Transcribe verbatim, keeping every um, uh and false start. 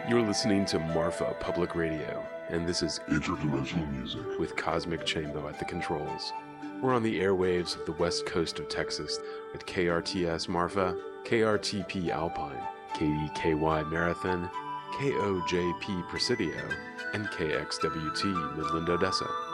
You're listening to Marfa Public Radio, and this is Interdimensional Music with Cosmic Chambo at the controls. We're on the airwaves of the west coast of Texas at K R T S Marfa, K R T P Alpine, K D K Y Marathon, K O J P Presidio, and K X W T Midland Odessa.